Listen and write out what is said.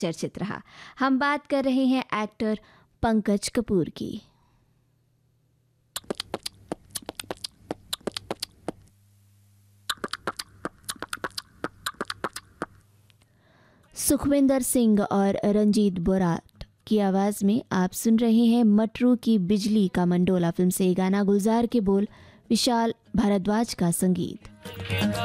चर्चित रहा। हम बात कर रहे हैं एक्टर पंकज कपूर की। सुखविंदर सिंह और रंजीत बोराट की आवाज़ में आप सुन रहे हैं मटरू की बिजली का मंडोला फिल्म से गाना। गुलजार के बोल, विशाल भारद्वाज का संगीत।